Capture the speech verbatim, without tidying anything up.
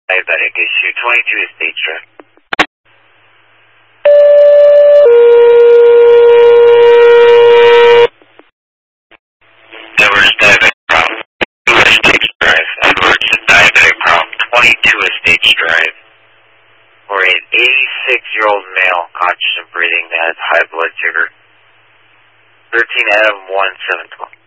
Diabetic issue, twenty-two Estate Drive. Edwards diabetic problem, two Estates Drive. Edwards diabetic problem, twenty-two Estates Drive. For an eighty-six-year-old male, conscious of breathing that has high blood sugar. thirteen Adam one seven twelve.